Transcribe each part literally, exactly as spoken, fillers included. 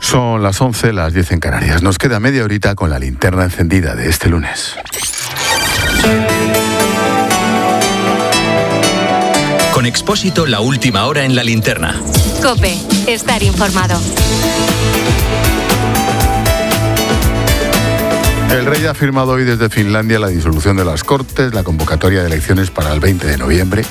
Son las once, las diez en Canarias. Nos queda media horita con la linterna encendida de este lunes. Con Expósito, la última hora en la linterna. COPE, estar informado. El rey ha firmado hoy desde Finlandia la disolución de las Cortes, la convocatoria de elecciones para el veinte de noviembre.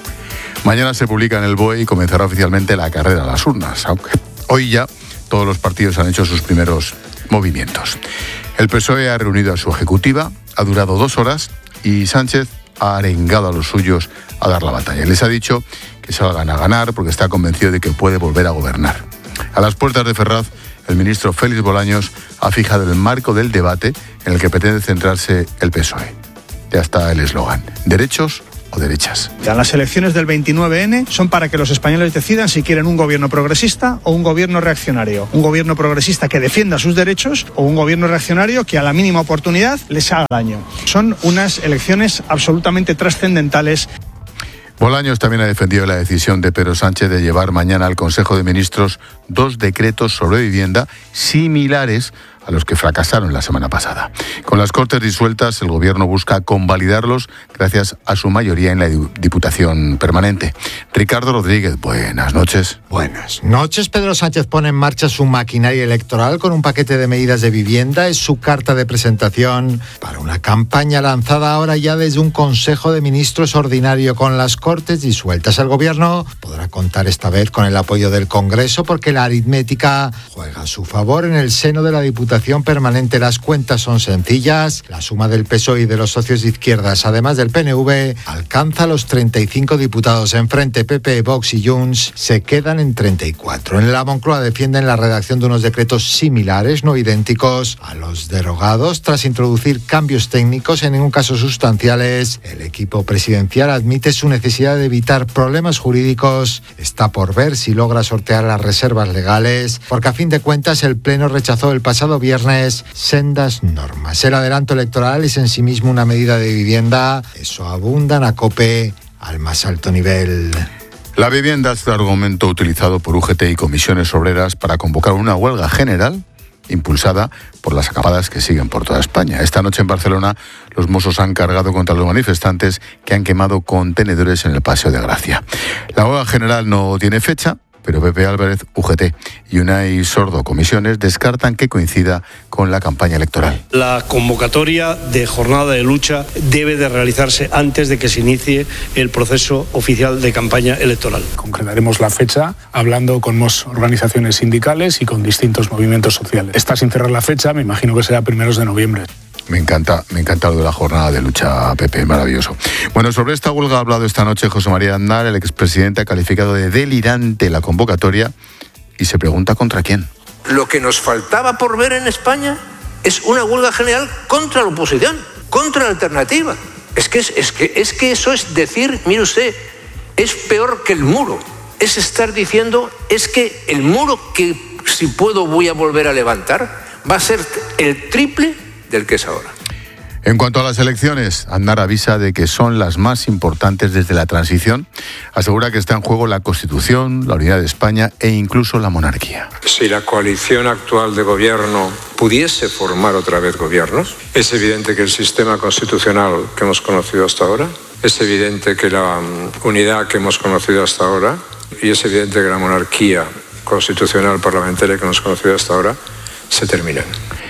Mañana se publica en el B O E y comenzará oficialmente la carrera a las urnas, aunque hoy ya todos los partidos han hecho sus primeros movimientos. El P S O E ha reunido a su ejecutiva, ha durado dos horas y Sánchez ha arengado a los suyos a dar la batalla. Les ha dicho que salgan a ganar porque está convencido de que puede volver a gobernar. A las puertas de Ferraz, el ministro Félix Bolaños ha fijado el marco del debate en el que pretende centrarse el P S O E. Ya está el eslogan: derechos o derechas. Las elecciones del veintinueve ene son para que los españoles decidan si quieren un gobierno progresista o un gobierno reaccionario. Un gobierno progresista que defienda sus derechos o un gobierno reaccionario que a la mínima oportunidad les haga daño. Son unas elecciones absolutamente trascendentales. Bolaños también ha defendido la decisión de Pedro Sánchez de llevar mañana al Consejo de Ministros dos decretos sobre vivienda similares a los que fracasaron la semana pasada. Con las Cortes disueltas, el Gobierno busca convalidarlos gracias a su mayoría en la Diputación Permanente. Ricardo Rodríguez, buenas noches. Buenas noches. Pedro Sánchez pone en marcha su maquinaria electoral con un paquete de medidas de vivienda. Es su carta de presentación para una campaña lanzada ahora ya desde un Consejo de Ministros ordinario. Con las Cortes disueltas, el Gobierno podrá contar esta vez con el apoyo del Congreso porque la aritmética juega a su favor en el seno de la Diputación Permanente. Las cuentas son sencillas. La suma del P S O E y de los socios de izquierdas, además del P N V, alcanza los treinta y cinco diputados. Enfrente, P P, Vox y Junts se quedan en treinta y cuatro. En la Moncloa defienden la redacción de unos decretos similares, no idénticos, a los derogados, tras introducir cambios técnicos, en ningún caso sustanciales. El equipo presidencial admite su necesidad de evitar problemas jurídicos. Está por ver si logra sortear las reservas legales, porque a fin de cuentas el Pleno rechazó el pasado viernes sendas normas. El adelanto electoral es en sí mismo una medida de vivienda. Eso abundan a COPE al más alto nivel. La vivienda es el argumento utilizado por U G T y comisiones obreras para convocar una huelga general impulsada por las acampadas que siguen por toda España. Esta noche en Barcelona los Mossos han cargado contra los manifestantes que han quemado contenedores en el Paseo de Gracia. La huelga general no tiene fecha, pero Pepe Álvarez, U G T, y Unai Sordo, comisiones, descartan que coincida con la campaña electoral. La convocatoria de jornada de lucha debe de realizarse antes de que se inicie el proceso oficial de campaña electoral. Concretaremos la fecha hablando con más organizaciones sindicales y con distintos movimientos sociales. Está sin cerrar la fecha, me imagino que será a primeros de noviembre. Me encanta, me encanta lo de la jornada de lucha, Pepe, maravilloso. Bueno, sobre esta huelga ha hablado esta noche José María Aznar. El expresidente ha calificado de delirante la convocatoria y se pregunta contra quién. Lo que nos faltaba por ver en España es una huelga general contra la oposición, contra la alternativa. Es que, es, es que, es que eso es decir, mire usted, es peor que el muro. Es estar diciendo, es que el muro que si puedo voy a volver a levantar va a ser el triple del que es ahora. En cuanto a las elecciones, Aznar avisa de que son las más importantes desde la transición. Asegura que está en juego la Constitución, la unidad de España e incluso la monarquía. Si la coalición actual de gobierno pudiese formar otra vez gobiernos, es evidente que el sistema constitucional que hemos conocido hasta ahora, es evidente que la unidad que hemos conocido hasta ahora y es evidente que la monarquía constitucional parlamentaria que hemos conocido hasta ahora se terminan.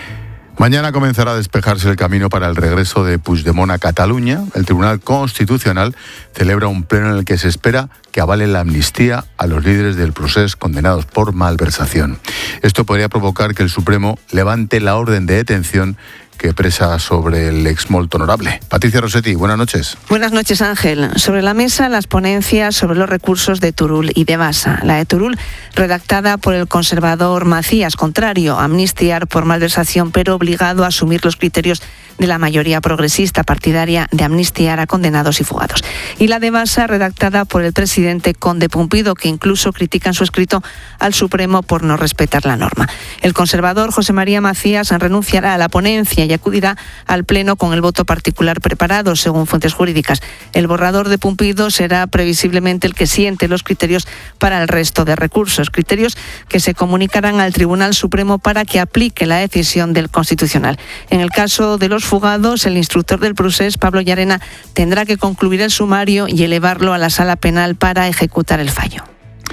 Mañana comenzará a despejarse el camino para el regreso de Puigdemont a Cataluña. El Tribunal Constitucional celebra un pleno en el que se espera que avale la amnistía a los líderes del procés condenados por malversación. Esto podría provocar que el Supremo levante la orden de detención que presa sobre el exmolto honorable. Patricia Rossetti, buenas noches. Buenas noches, Ángel. Sobre la mesa, las ponencias sobre los recursos de Turull y de Basa. La de Turull, redactada por el conservador Macías, contrario a amnistiar por malversación, pero obligado a asumir los criterios de la mayoría progresista partidaria de amnistiar a condenados y fugados. Y la de Basa, redactada por el presidente Conde Pumpido, que incluso critica en su escrito al Supremo por no respetar la norma. El conservador José María Macías renunciará a la ponencia y acudirá al Pleno con el voto particular preparado, según fuentes jurídicas. El borrador de Pumpido será previsiblemente el que siente los criterios para el resto de recursos, criterios que se comunicarán al Tribunal Supremo para que aplique la decisión del Constitucional. En el caso de los fugados, el instructor del procés, Pablo Llarena, tendrá que concluir el sumario y elevarlo a la Sala Penal para ejecutar el fallo.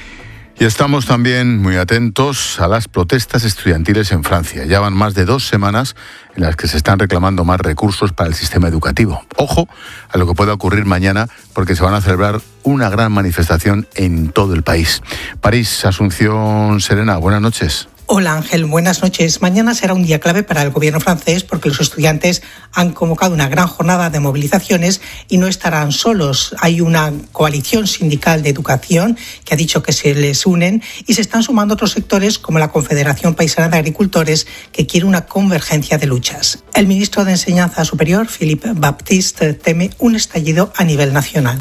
Y estamos también muy atentos a las protestas estudiantiles en Francia. Ya van más de dos semanas en las que se están reclamando más recursos para el sistema educativo. Ojo a lo que pueda ocurrir mañana, porque se van a celebrar una gran manifestación en todo el país. París, Asunción Serena, buenas noches. Hola Ángel, buenas noches. Mañana será un día clave para el gobierno francés porque los estudiantes han convocado una gran jornada de movilizaciones y no estarán solos. Hay una coalición sindical de educación que ha dicho que se les unen y se están sumando otros sectores como la Confederación Paisana de Agricultores, que quiere una convergencia de luchas. El ministro de Enseñanza Superior, Philippe Baptiste, teme un estallido a nivel nacional.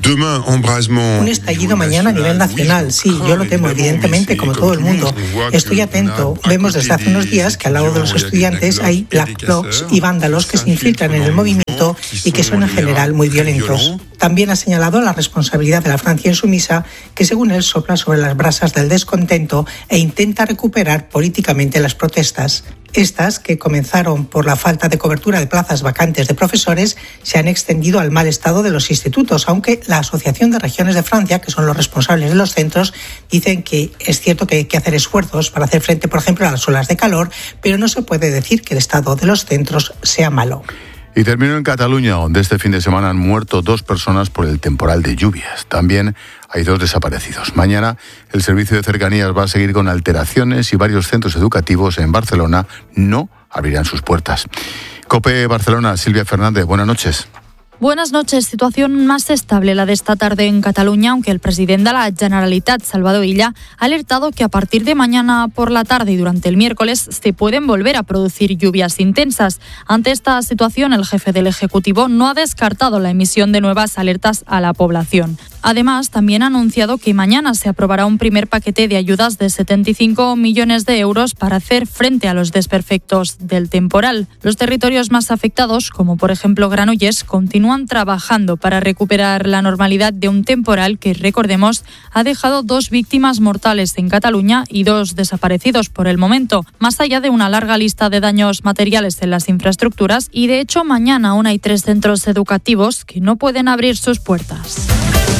Un estallido mañana a nivel nacional, sí, yo lo temo evidentemente como todo el mundo. Estoy atento. Vemos desde hace unos días que al lado de los estudiantes hay black blocs y vándalos que se infiltran en el movimiento y que son en general muy violentos. También ha señalado la responsabilidad de la Francia insumisa, que según él sopla sobre las brasas del descontento e intenta recuperar políticamente las protestas. Estas, que comenzaron por la falta de cobertura de plazas vacantes de profesores, se han extendido al mal estado de los institutos, aunque la Asociación de Regiones de Francia, que son los responsables de los centros, dicen que es cierto que hay que hacer esfuerzos para hacer frente, por ejemplo, a las olas de calor, pero no se puede decir que el estado de los centros sea malo. Y termino en Cataluña, donde este fin de semana han muerto dos personas por el temporal de lluvias. También hay dos desaparecidos. Mañana el servicio de cercanías va a seguir con alteraciones y varios centros educativos en Barcelona no abrirán sus puertas. COPE Barcelona, Silvia Fernández, buenas noches. Buenas noches. Situación más estable la de esta tarde en Cataluña, aunque el presidente de la Generalitat, Salvador Illa, ha alertado que a partir de mañana por la tarde y durante el miércoles se pueden volver a producir lluvias intensas. Ante esta situación, el jefe del Ejecutivo no ha descartado la emisión de nuevas alertas a la población. Además, también ha anunciado que mañana se aprobará un primer paquete de ayudas de setenta y cinco millones de euros para hacer frente a los desperfectos del temporal. Los territorios más afectados, como por ejemplo Granollers, continúan trabajando para recuperar la normalidad de un temporal que, recordemos, ha dejado dos víctimas mortales en Cataluña y dos desaparecidos por el momento, más allá de una larga lista de daños materiales en las infraestructuras. Y de hecho, mañana aún hay tres centros educativos que no pueden abrir sus puertas.